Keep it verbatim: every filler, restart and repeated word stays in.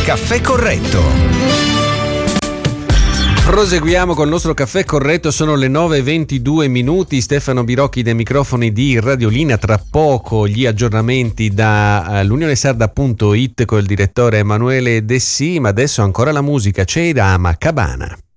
Caffè Corretto. Proseguiamo col nostro caffè corretto, sono le nove e ventidue minuti. Stefano Birocchi dai microfoni di Radiolina. Tra poco gli aggiornamenti da uh, l'unionesarda punto it con il direttore Emanuele Dessì, ma adesso ancora la musica. C'è Irama Cabana.